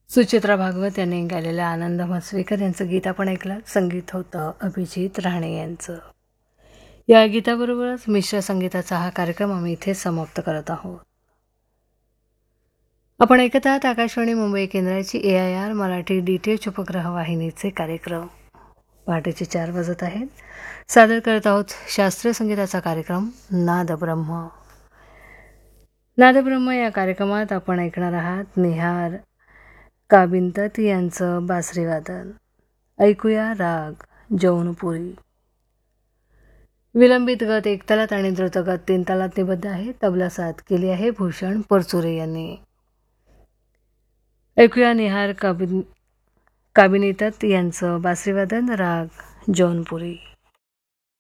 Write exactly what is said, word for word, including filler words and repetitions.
सुचित्रा भागवत यांनी गायलेलं आनंद म्हसवेकर यांचं गीत आपण ऐकलं. संगीत होतं अभिजित राणे यांचं. या गीताबरोबरच मिश्र संगीताचा हा कार्यक्रम आम्ही इथे समाप्त करत आहोत. आपण ऐकत आहात आकाशवाणी मुंबई केंद्राची ए I R Marathi D T H उपग्रह वाहिनीचे कार्यक्रम. पहाटेचे चार वाजत आहेत. सादर करत आहोत शास्त्रीय संगीताचा कार्यक्रम नादब्रह्म. नादब्रह्म या कार्यक्रमात आपण ऐकणार आहात निहार काबिनतत यांचं बासरीवादन. ऐकूया राग जौनपुरी. विलंबित गत एक तालात आणि द्रुतगत तीन तालात निबद्ध आहे. तबला साथ केली आहे भूषण परचुरे यांनी. ऐकूया निहार काबिन काबिनीतत यांचं बासरीवादन राग जौनपुरी.